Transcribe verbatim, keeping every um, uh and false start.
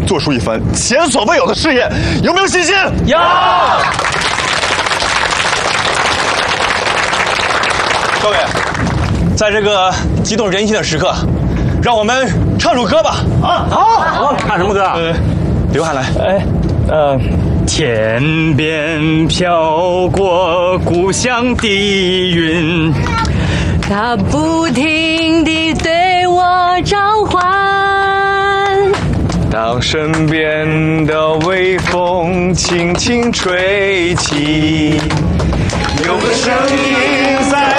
做出一番前所未有的事业，有没有信心？ 有。 各位，在这个激动人心的时刻，让我们唱首歌吧。 啊，好，唱什么歌啊？ 呃，刘汉来。 哎，呃，天边飘过故乡的云， 它不停地对我召唤。 当身边的微风轻轻吹起，有个声音在